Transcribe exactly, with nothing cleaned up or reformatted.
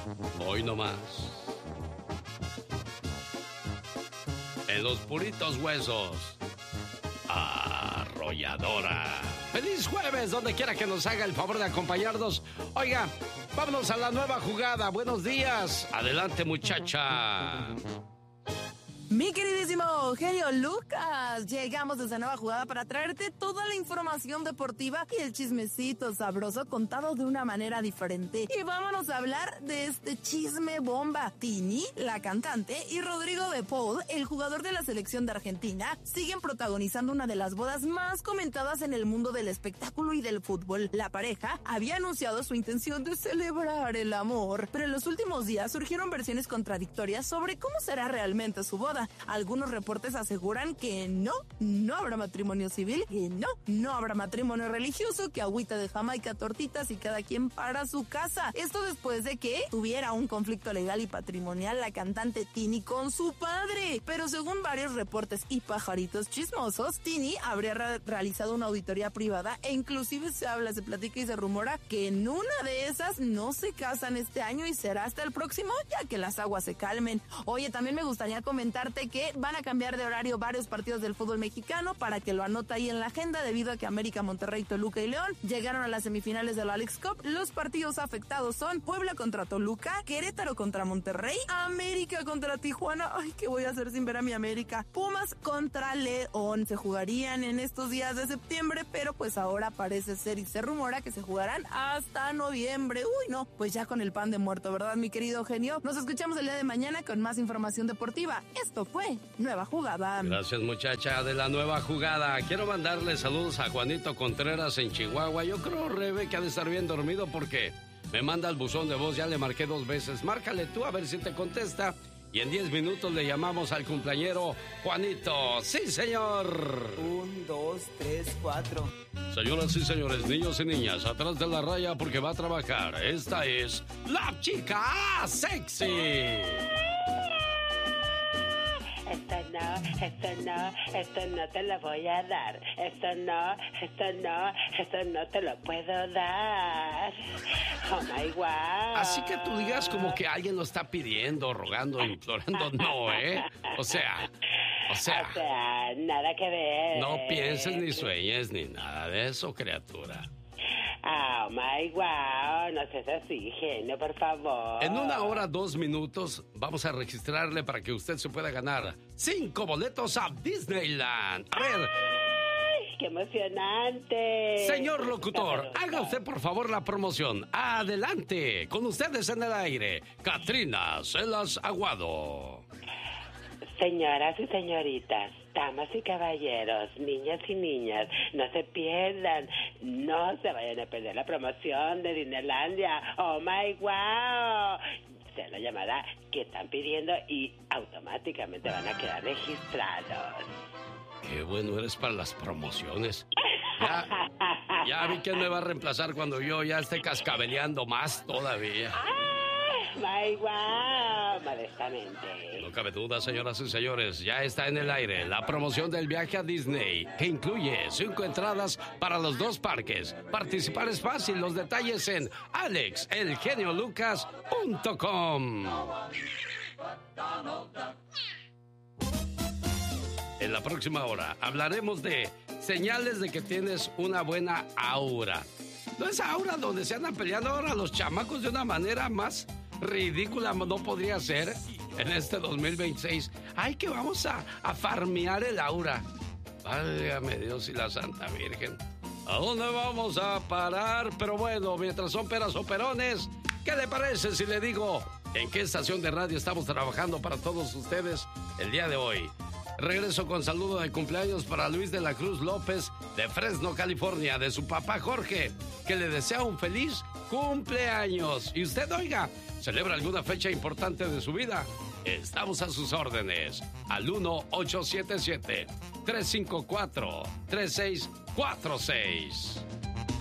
Hoy nomás. En los puritos huesos. Arrolladora. ¡Feliz jueves! Donde quiera que nos haga el favor de acompañarnos. Oiga, vámonos a la nueva jugada. Buenos días. Adelante, muchacha. Mi queridísimo genio Lucas, llegamos desde Nueva Jugada para traerte toda la información deportiva y el chismecito sabroso contado de una manera diferente. Y vámonos a hablar de este chisme bomba. Tini, la cantante, y Rodrigo de Paul, el jugador de la selección de Argentina, siguen protagonizando una de las bodas más comentadas en el mundo del espectáculo y del fútbol. La pareja había anunciado su intención de celebrar el amor, pero en los últimos días surgieron versiones contradictorias sobre cómo será realmente su boda. Algunos reportes aseguran que no, no habrá matrimonio civil, que no, no habrá matrimonio religioso, que agüita de Jamaica, tortitas y cada quien para su casa. Esto después de que tuviera un conflicto legal y patrimonial la cantante Tini con su padre. Pero según varios reportes y pajaritos chismosos, Tini habría re- realizado una auditoría privada e inclusive se habla, se platica y se rumora que en una de esas no se casan este año y será hasta el próximo, ya que las aguas se calmen. Oye, también me gustaría comentar que van a cambiar de horario varios partidos del fútbol mexicano para que lo anota ahí en la agenda debido a que América, Monterrey, Toluca y León llegaron a las semifinales de la Alex Cup. Los partidos afectados son Puebla contra Toluca, Querétaro contra Monterrey, América contra Tijuana. Ay, ¿qué voy a hacer sin ver a mi América? Pumas contra León. Se jugarían en estos días de septiembre, pero pues ahora parece ser y se rumora que se jugarán hasta noviembre. Uy, no, pues ya con el pan de muerto, ¿verdad, mi querido genio? Nos escuchamos el día de mañana con más información deportiva. Esto fue Nueva Jugada. Gracias, muchacha de la Nueva Jugada. Quiero mandarle saludos a Juanito Contreras en Chihuahua. Yo creo, Rebe, que ha de estar bien dormido porque me manda el buzón de voz. Ya le marqué dos veces. Márcale tú a ver si te contesta. Y en diez minutos le llamamos al cumpleañero Juanito. ¡Sí, señor! Un, dos, tres, cuatro. Señoras y señores, niños y niñas, atrás de la raya porque va a trabajar. Esta es la chica sexy. Esto no, esto no, esto no te lo voy a dar. Esto no, esto no, esto no te lo puedo dar. Oh my God. Así que tú digas como que alguien lo está pidiendo, rogando, implorando, no, ¿eh? O sea, o sea. O sea, nada que ver. No pienses ni sueñes ni nada de eso, criatura. Oh my God, no seas así, genio, por favor. En una hora, dos minutos, vamos a registrarle para que usted se pueda ganar cinco boletos a Disneyland. A ver. ¡Ay, qué emocionante! Señor locutor, haga usted por favor la promoción. Adelante, con ustedes en el aire, Katrina Celas Aguado. Señoras y señoritas, damas y caballeros, niñas y niñas, no se pierdan, no se vayan a perder la promoción de Disneylandia. ¡Oh, my wow! Sea la llamada que están pidiendo y automáticamente van a quedar registrados. Qué bueno eres para las promociones. Ya, ya vi quién me va a reemplazar cuando yo ya esté cascabeleando más todavía. ¡My wow! Modestamente. No cabe duda, señoras y señores, ya está en el aire la promoción del viaje a Disney, que incluye cinco entradas para los dos parques. Participar es fácil, los detalles en alex el genio lucas punto com. En la próxima hora hablaremos de señales de que tienes una buena aura. No es aura donde se andan peleando ahora los chamacos de una manera más ridícula, no podría ser en este dos mil veintiséis. Ay, que vamos a, a farmear el aura. Válgame Dios y la Santa Virgen. ¿A dónde vamos a parar? Pero bueno, mientras son peras o perones, ¿qué le parece si le digo en qué estación de radio estamos trabajando para todos ustedes el día de hoy? Regreso con saludo de cumpleaños para Luis de la Cruz López de Fresno, California, de su papá Jorge, que le desea un feliz cumpleaños. Y usted, oiga, ¿celebra alguna fecha importante de su vida? Estamos a sus órdenes al uno ocho siete siete, tres cinco cuatro, tres seis cuatro seis.